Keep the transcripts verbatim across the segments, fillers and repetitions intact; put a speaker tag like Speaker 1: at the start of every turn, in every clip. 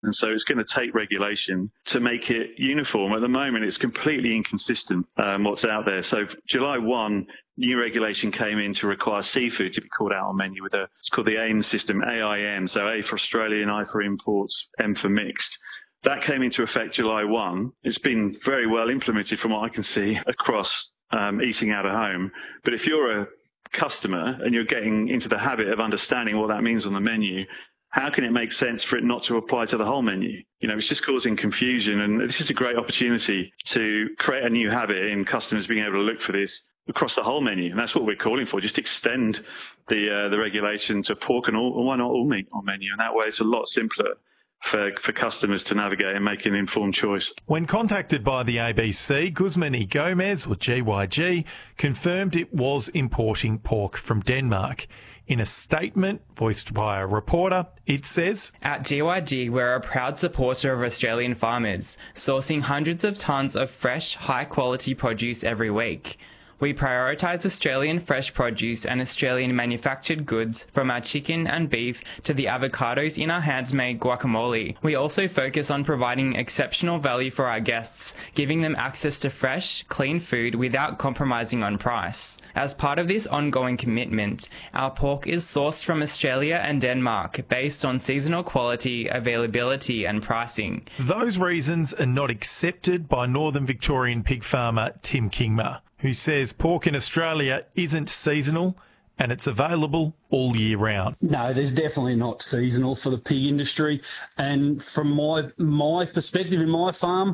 Speaker 1: And so it's going to take regulation to make it uniform. At the moment, it's completely inconsistent, um, what's out there. So July first, new regulation came in to require seafood to be called out on menu with a, it's called the AIM system, A I M. So A for Australian, I for imports, M for mixed. That came into effect July first. It's been very well implemented from what I can see across um, eating out of home. But if you're a customer and you're getting into the habit of understanding what that means on the menu, how can it make sense for it not to apply to the whole menu? You know, it's just causing confusion. And this is a great opportunity to create a new habit in customers being able to look for this across the whole menu. And that's what we're calling for. Just extend the uh, the regulation to pork and all, why not all meat on menu? And that way it's a lot simpler for, for customers to navigate and make an informed choice.
Speaker 2: When contacted by the A B C, Guzman y Gomez, or G Y G, confirmed it was importing pork from Denmark. In a statement voiced by a reporter, it says,
Speaker 3: "At G Y G, we're a proud supporter of Australian farmers, sourcing hundreds of tonnes of fresh, high-quality produce every week. We prioritise Australian fresh produce and Australian manufactured goods, from our chicken and beef to the avocados in our handmade guacamole. We also focus on providing exceptional value for our guests, giving them access to fresh, clean food without compromising on price. As part of this ongoing commitment, our pork is sourced from Australia and Denmark based on seasonal quality, availability and pricing."
Speaker 2: Those reasons are not accepted by Northern Victorian pig farmer Tim Kingma, who says pork in Australia isn't seasonal and it's available all year round.
Speaker 4: No, there's definitely not seasonal for the pig industry. And from my my perspective in my farm,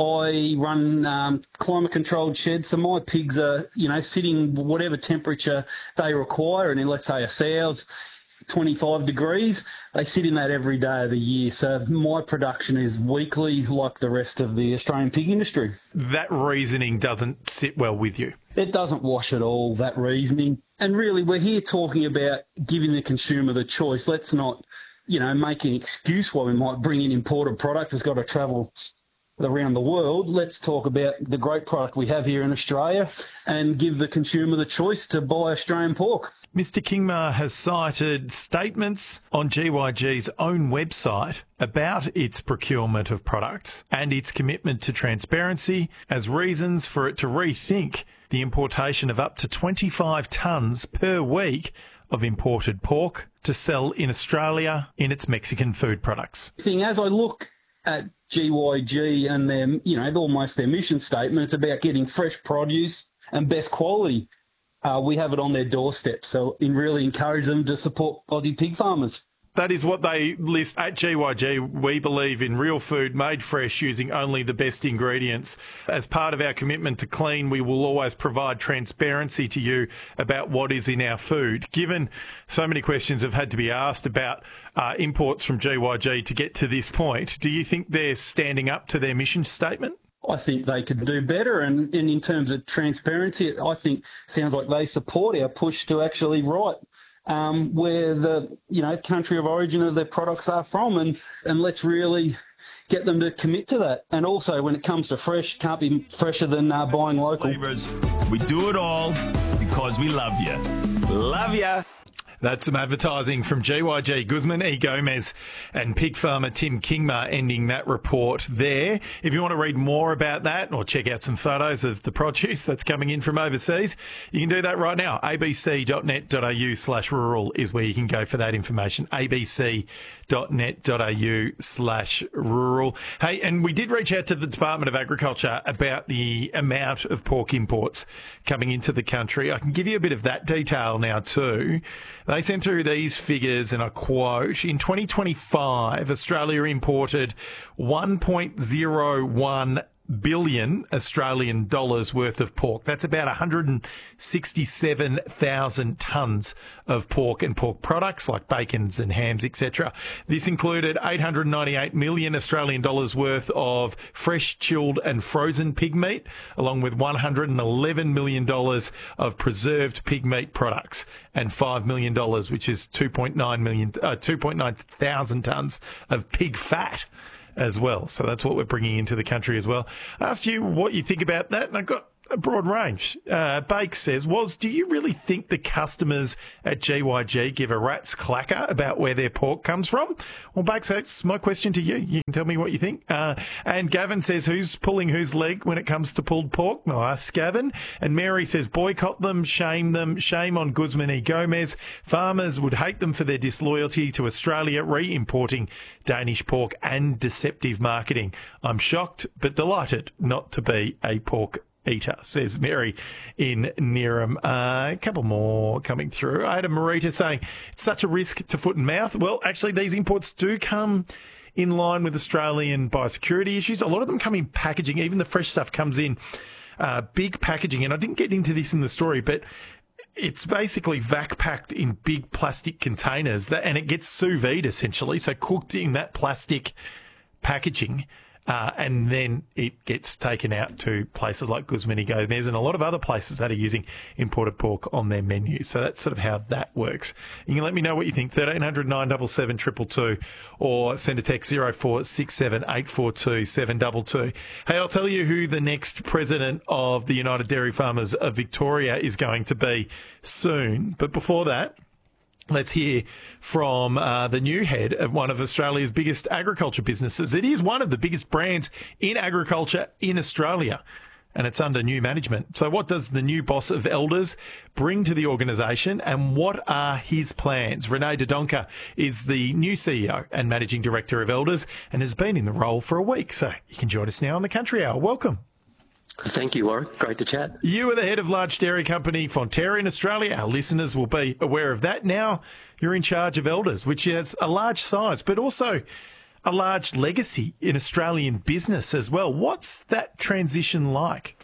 Speaker 4: I run um, climate-controlled sheds, so my pigs are, you know, sitting whatever temperature they require. And in, let's say, a sow's twenty-five degrees, they sit in that every day of the year. So my production is weekly like the rest of the Australian pig industry.
Speaker 2: That reasoning doesn't sit well with you.
Speaker 4: It doesn't wash at all, that reasoning. And really, we're here talking about giving the consumer the choice. Let's not, you know, make an excuse why we might bring in imported product that's got to travel around the world. Let's talk about the great product we have here in Australia and give the consumer the choice to buy Australian pork.
Speaker 2: Mister Kingma has cited statements on G Y G's own website about its procurement of products and its commitment to transparency as reasons for it to rethink the importation of up to twenty-five tonnes per week of imported pork to sell in Australia in its Mexican food products.
Speaker 4: Thing as I look at G Y G and their, you know, almost their mission statement, it's about getting fresh produce and best quality. Uh, we have it on their doorstep, so in really encourage them to support Aussie pig farmers.
Speaker 2: That is what they list at G Y G. We believe in real food made fresh using only the best ingredients. As part of our commitment to clean, we will always provide transparency to you about what is in our food. Given so many questions have had to be asked about uh, imports from G Y G to get to this point, do you think they're standing up to their mission statement?
Speaker 4: I think they could do better, and, and in terms of transparency, I think sounds like they support our push to actually write um, where the, you know, country of origin of their products are from, and, and let's really get them to commit to that. And also, when it comes to fresh, can't be fresher than uh, buying local.
Speaker 5: We do it all because we love you. Love ya.
Speaker 2: That's some advertising from G Y G, Guzman y Gomez and pig farmer Tim Kingma ending that report there. If you want to read more about that or check out some photos of the produce that's coming in from overseas, you can do that right now. abc.net.au slash rural is where you can go for that information. abc.net.au slash rural. Hey, and we did reach out to the Department of Agriculture about the amount of pork imports coming into the country. I can give you a bit of that detail now too. They sent through these figures, and I quote, in twenty twenty-five, Australia imported one point zero one billion Australian dollars worth of pork. That's about one hundred sixty-seven thousand tonnes of pork and pork products like bacons and hams, et cetera. This included eight hundred ninety-eight million Australian dollars worth of fresh, chilled and frozen pig meat, along with one hundred eleven million dollars of preserved pig meat products and five million dollars, which is two point nine million, uh, two point nine thousand tonnes of pig fat as well. So that's what we're bringing into the country as well. I asked you what you think about that, and I got a broad range. Uh, Bake says, was, do you really think the customers at G Y G give a rat's clacker about where their pork comes from? Well, Bake says, my question to you. You can tell me what you think. Uh, and Gavin says, who's pulling whose leg when it comes to pulled pork? No, I ask Gavin. And Mary says, boycott them, shame them, shame on Guzman y Gomez. Farmers would hate them for their disloyalty to Australia, re-importing Danish pork and deceptive marketing. I'm shocked but delighted not to be a pork eater, says Mary in Neeram. Uh, a couple more coming through. I had a Marita saying, it's such a risk to foot and mouth. Well, actually, these imports do come in line with Australian biosecurity issues. A lot of them come in packaging. Even the fresh stuff comes in uh, big packaging. And I didn't get into this in the story, but it's basically vac packed in big plastic containers, that, and it gets sous vide essentially, so cooked in that plastic packaging. Uh, and then it gets taken out to places like Guzman y Gomez and a lot of other places that are using imported pork on their menu. So that's sort of how that works. You can let me know what you think, thirteen hundred nine seven seven two two two, or send a text zero four six seven eight four two seven two two. Hey, I'll tell you who the next president of the United Dairy Farmers of Victoria is going to be soon. But before that, let's hear from uh, the new head of one of Australia's biggest agriculture businesses. It is one of the biggest brands in agriculture in Australia, and it's under new management. So what does the new boss of Elders bring to the organisation, and what are his plans? René Dodoncker is the new C E O and Managing Director of Elders and has been in the role for a week. So you can join us now on the Country Hour. Welcome.
Speaker 6: Thank you, Warwick. Great to chat.
Speaker 2: You are the head of large dairy company Fonterra in Australia. Our listeners will be aware of that. Now you're in charge of Elders, which has a large size, but also a large legacy in Australian business as well. What's that transition like?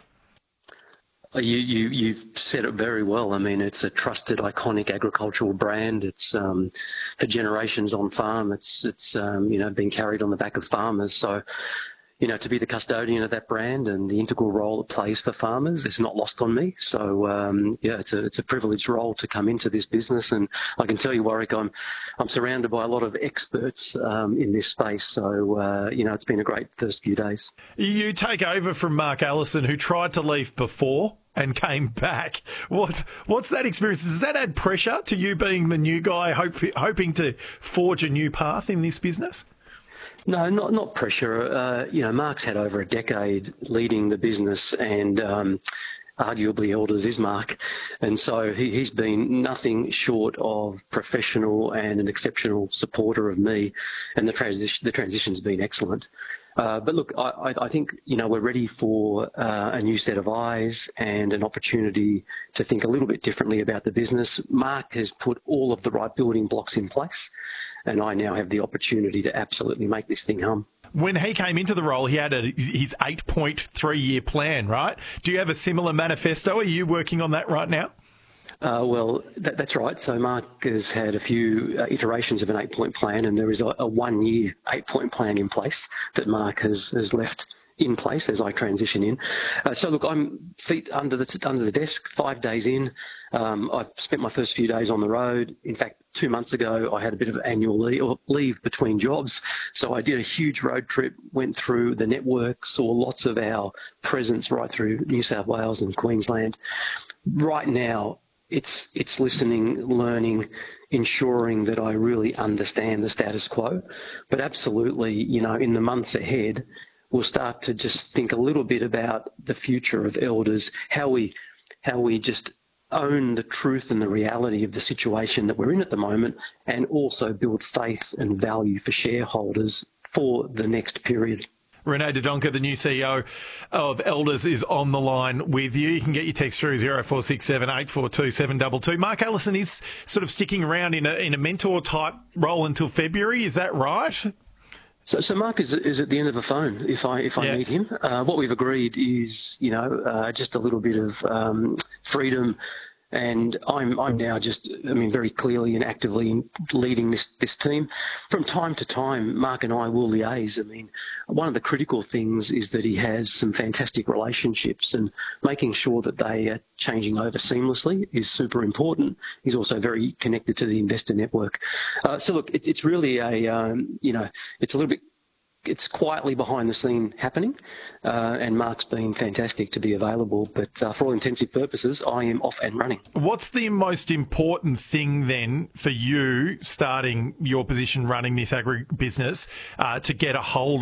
Speaker 6: You, you, you've said it very well. I mean, it's a trusted, iconic agricultural brand. It's um, for generations on farm. It's, it's um, you know, been carried on the back of farmers. So, you know, to be the custodian of that brand and the integral role it plays for farmers is not lost on me. So, um, yeah, it's a it's a privileged role to come into this business. And I can tell you, Warwick, I'm I'm surrounded by a lot of experts um, in this space. So, uh, you know, it's been a great first few days. You
Speaker 2: take over from Mark Allison, who tried to leave before and came back. What what's that experience? Does that add pressure to you being the new guy, hope, hoping to forge a new path in this business?
Speaker 6: No, not not pressure. Uh, you know, Mark's had over a decade leading the business, and um, arguably Elders is Mark, and so he, he's been nothing short of professional and an exceptional supporter of me, and the transition the transition's been excellent. Uh, but look, I, I think, you know, we're ready for uh, a new set of eyes and an opportunity to think a little bit differently about the business. Mark has put all of the right building blocks in place, and I now have the opportunity to absolutely make this thing hum.
Speaker 2: When he came into the role, he had a, his eight point three year plan, right? Do you have a similar manifesto? Are you working on that right now?
Speaker 6: Uh, well, that, that's right. So Mark has had a few uh, iterations of an eight-point plan, and there is a, a one-year eight-point plan in place that Mark has, has left in place as I transition in. Uh, so look, I'm feet under the under the desk, five days in. Um, I've spent my first few days on the road. In fact, two months ago, I had a bit of annual leave, or leave between jobs. So I did a huge road trip, went through the network, saw lots of our presence right through New South Wales and Queensland. Right now, It's it's listening, learning, ensuring that I really understand the status quo. But absolutely, you know, in the months ahead, we'll start to just think a little bit about the future of Elders, how we how we just own the truth and the reality of the situation that we're in at the moment, and also build faith and value for shareholders for the next period.
Speaker 2: René Dodoncker, the new C E O of Elders, is on the line with you. You can get your text through zero four six seven eight four two seven two two. Mark Allison is sort of sticking around in a in a mentor type role until February. Is that right?
Speaker 6: So, so Mark is is at the end of a phone if I if I yeah. meet him. Uh, what we've agreed is, you know, uh, just a little bit of um, freedom. And I'm I'm now just, I mean, very clearly and actively leading this, this team. From time to time, Mark and I will liaise. I mean, one of the critical things is that he has some fantastic relationships, and making sure that they are changing over seamlessly is super important. He's also very connected to the investor network. Uh, so look, it, it's really a, um, you know, it's a little bit it's quietly behind the scene happening, uh, and Mark's been fantastic to be available. But uh, for all intensive purposes, I am off and running.
Speaker 2: What's the most important thing then for you starting your position running this agri-business uh, to get a hold